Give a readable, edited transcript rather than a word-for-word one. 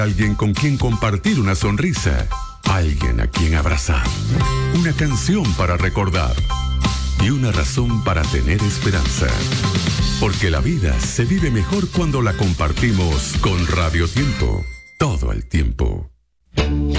Alguien con quien compartir una sonrisa. Alguien a quien abrazar. Una canción para recordar. Y una razón para tener esperanza. Porque la vida se vive mejor cuando la compartimos con Radio Tiempo. Todo el tiempo.